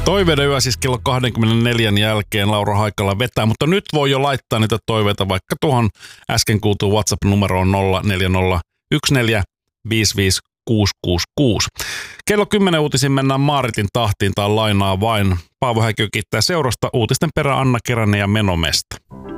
Toiveiden yö siis kello 24 jälkeen Laura Haikala vetää, mutta nyt voi jo laittaa niitä toiveita vaikka tuohon äsken kuultuun WhatsApp-numeroon 0401455666. Kello 10 uutisiin mennään Maaritin tahtiin tai lainaa vain. Paavo Häikö kiittää seurasta, uutisten perään Anna Keränen ja Menomesta.